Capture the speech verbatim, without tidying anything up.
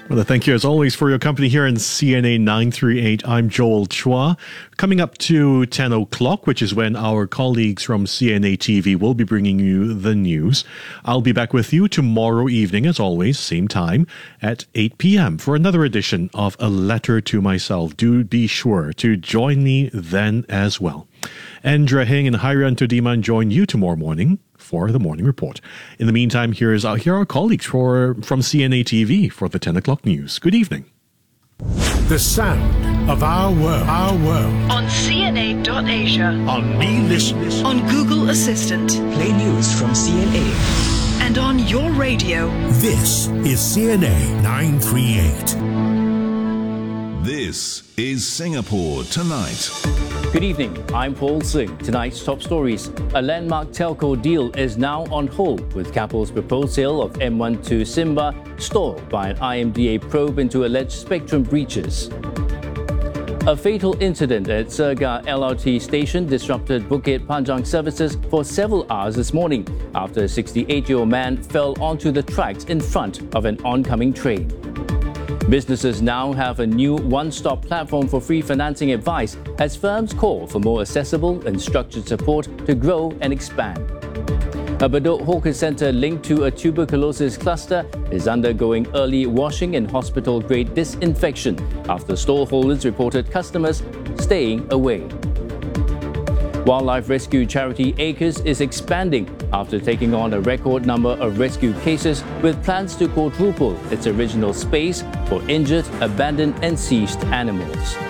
Well, thank you as always for your company here in C N A nine three eight. I'm Joel Chua. Coming up to ten o'clock, which is when our colleagues from C N A T V will be bringing you the news. I'll be back with you tomorrow evening, as always, same time, at eight p.m. for another edition of A Letter to Myself. Do be sure to join me then as well. Andra Heng and Hairan Todiman join you tomorrow morning for the morning report. In the meantime, here's our, here are our colleagues for, from C N A T V for the ten o'clock news. Good evening. The sound of our world, our world. On C N A dot Asia. On Me Listen. On Google Assistant. Play news from C N A. And on your radio. This is C N A nine three eight. This is Singapore Tonight. Good evening, I'm Paul Singh. Tonight's top stories. A landmark telco deal is now on hold, with Keppel's proposed sale of M one to Simba stalled by an I M D A probe into alleged spectrum breaches. A fatal incident at Serga L R T station disrupted Bukit Panjang services for several hours this morning after a sixty-eight-year-old man fell onto the tracks in front of an oncoming train. Businesses now have a new one-stop platform for free financing advice as firms call for more accessible and structured support to grow and expand. A Bedok hawker centre linked to a tuberculosis cluster is undergoing early washing and hospital-grade disinfection after stallholders reported customers staying away. Wildlife rescue charity Acres is expanding after taking on a record number of rescue cases with plans to quadruple its original space for injured, abandoned and seized animals.